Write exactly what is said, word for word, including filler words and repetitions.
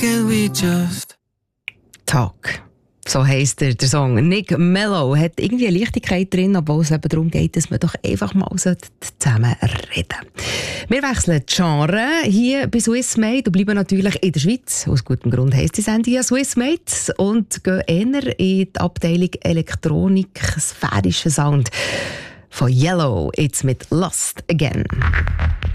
Can we just Talk. So heisst der, der Song. Nick Mello hat irgendwie eine Leichtigkeit drin, obwohl es eben darum geht, dass man doch einfach mal zusammen reden. Wir wechseln die Genre hier bei Swissmade und bleiben natürlich in der Schweiz. Aus gutem Grund heisst die Sendung ja Swissmade und gehen eher in die Abteilung Elektronik, sphärischer Sound von Yellow, jetzt mit Lost Again.